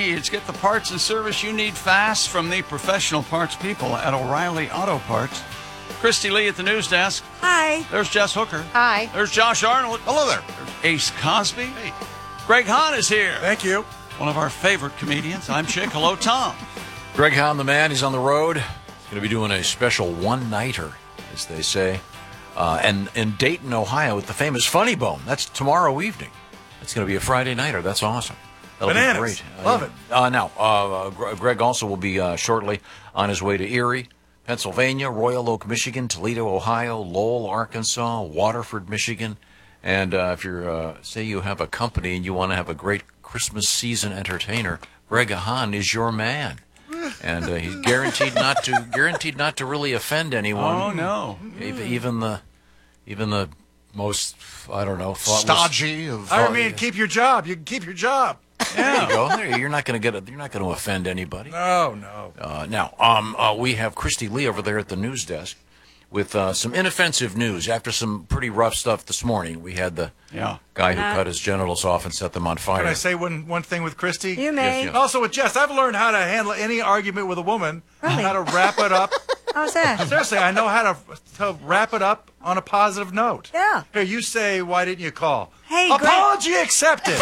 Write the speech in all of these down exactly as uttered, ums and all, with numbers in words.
needs. Get the parts and service you need fast from the professional parts people at O'Reilly Auto Parts. Christy Lee at the news desk. Hi. There's Jess Hooker. Hi. There's Josh Arnold. Hello there. There's Ace Cosby. Hey. Greg Hahn is here. Thank you. One of our favorite comedians. I'm Chick. Hello, Tom. Greg Hahn, the man, he's on the road. He's going to be doing a special one-nighter, as they say, uh, and in Dayton, Ohio, at the famous Funny Bone. That's tomorrow evening. It's going to be a Friday nighter. That's awesome. That'll Bananas. be great. Love uh, it. Uh, now, uh, Greg also will be uh, shortly on his way to Erie, Pennsylvania, Royal Oak, Michigan, Toledo, Ohio, Lowell, Arkansas, Waterford, Michigan. And uh, if you're, uh, say you have a company and you want to have a great Christmas season entertainer, Greg Hahn is your man. And uh, he's guaranteed not to guaranteed not to really offend anyone. Oh, no. Even the even the most, I don't know, thoughtless. Stodgy of. I mean, keep your job. You can keep your job. There you go. There, you're not going to get. A, you're not going to offend anybody. No, no. Uh, now, um, uh, we have Christy Lee over there at the news desk with uh, some inoffensive news. After some pretty rough stuff this morning, we had the Yeah. guy who Uh, cut his genitals off and set them on fire. Can I say one one thing with Christy? You may. Yes, yes. Also with Jess, I've learned how to handle any argument with a woman, Really? how to wrap it up. How's that? Seriously, I know how to, to wrap it up on a positive note. Yeah. Here, you say, why didn't you call? Hey, Greg. Apology accepted.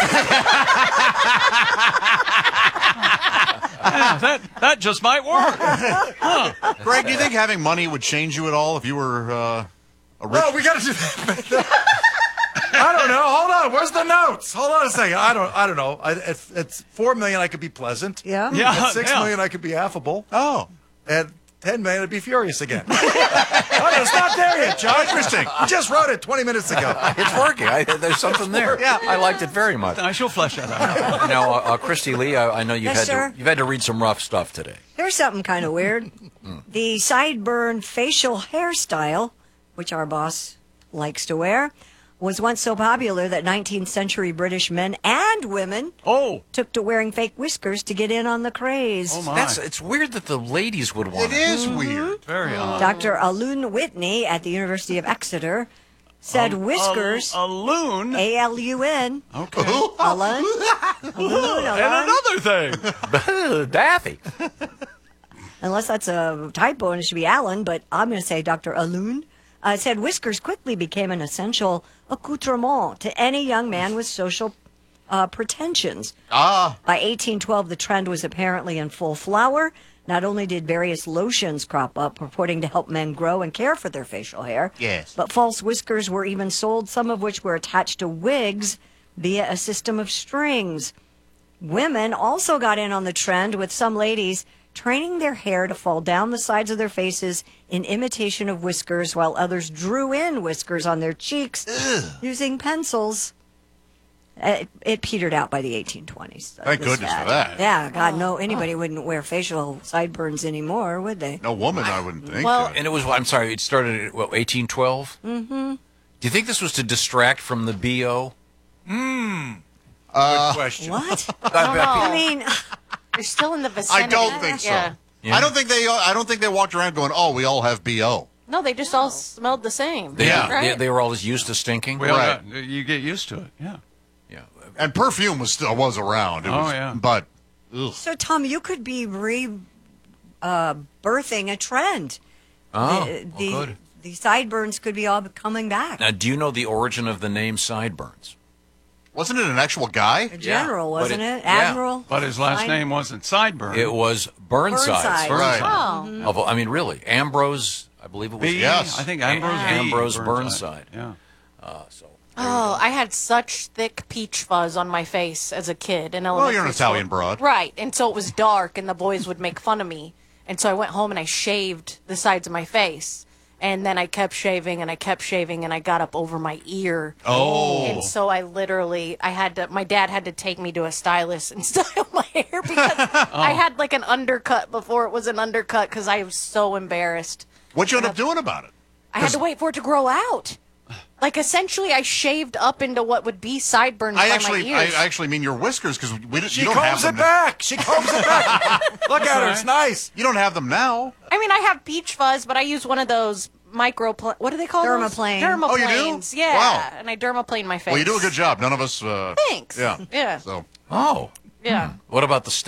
Yeah, that, that just might work. Greg, do you think having money would change you at all if you were uh, a rich? No, we got to do that. I don't know. Hold on. Where's the notes? Hold on a second. I don't. I don't know. I, at, at four million, I could be pleasant. Yeah. Yeah, At six yeah. million, I could be affable. Oh, At ten million, I'd be furious again. Oh, no, it's not there yet, John. Interesting. You just wrote it twenty minutes ago. It's working. I, there's something there. Yeah. I liked it very much. I shall flesh that out. Now, uh, uh, Christy Lee, I, I know you've Yes, had sir. to you've had to read some rough stuff today. Here's something kind of weird. The sideburn facial hairstyle, which our boss likes to wear, was once so popular that nineteenth century British men and women Oh. took to wearing fake whiskers to get in on the craze. Oh, my. That's it's weird that the ladies would want it is weird. Very odd. Doctor Alun Whitney at the University of Exeter said whiskers, A, a loon. A L U N, Okay. Alun, Alun, And Alun, another thing. Daffy. unless that's a typo and it should be Alan, but I'm going to say Doctor Alun, uh, said whiskers quickly became an essential accoutrement to any young man with social uh, pretensions. Ah, By eighteen twelve, the trend was apparently in full flower. Not only did various lotions crop up purporting to help men grow and care for their facial hair, Yes. but false whiskers were even sold, some of which were attached to wigs via a system of strings. Women also got in on the trend, with some ladies training their hair to fall down the sides of their faces in imitation of whiskers, while others drew in whiskers on their cheeks using pencils. Uh, It, it petered out by the eighteen twenties. That Thank was goodness for sad. that. Yeah, God, no, anybody wouldn't wear facial sideburns anymore, would they? no woman, I wouldn't think. Well- uh, And it was, I'm sorry, it started at, what, eighteen twelve? Mm-hmm. Do you think this was to distract from the B O? Good question. What? I bet I know. mean, You're still in the vicinity. I don't think so. Yeah. Yeah. I don't think they. I don't think they walked around going, "Oh, we all have B O." No, they just all smelled the same. They, Yeah. Right? they, they were all just used to stinking. We all Right. got- you get used to it. Yeah. Yeah. And perfume was still was around. It Oh, was, yeah. But ugh. so Tom, you could be re uh, birthing a trend. Oh, the, well, the, good. the sideburns could be all coming back. Now, do you know the origin of the name Sideburns? wasn't it an actual guy? A general, but wasn't it- it? yeah. Admiral? But his last Side- name wasn't Sideburn. It was Burnsides. Burnside. Right. Oh. Of- I mean, really, Ambrose, I believe it was. B, Yes. I think Ambrose A- B. Ambrose Burnside. Yeah. Uh, so. Oh, I had such thick peach fuzz on my face as a kid in elementary Well, you're an school. Italian broad. Right, and so it was dark, and the boys would make fun of me. And so I went home and I shaved the sides of my face. And then I kept shaving and I kept shaving and I got up over my ear. Oh. And so I literally, I had to, my dad had to take me to a stylist and style my hair because I had like an undercut before it was an undercut because I was so embarrassed. What'd you end up doing about it? I had to wait for it to grow out. Like essentially, I shaved up into what would be sideburns I by actually, my I ears. actually mean your whiskers because we didn't. She You don't have combs them. it back. She combs it back. Look at her. It's nice. You don't have them now. I mean, I have peach fuzz, but I use one of those micro. What do they call those? Dermaplane. Dermaplanes. Oh, you do? Yeah. Wow. And I dermaplane my face. Well, you do a good job. None of us. Uh, Thanks. Yeah. Yeah. So. Oh. Yeah. What about the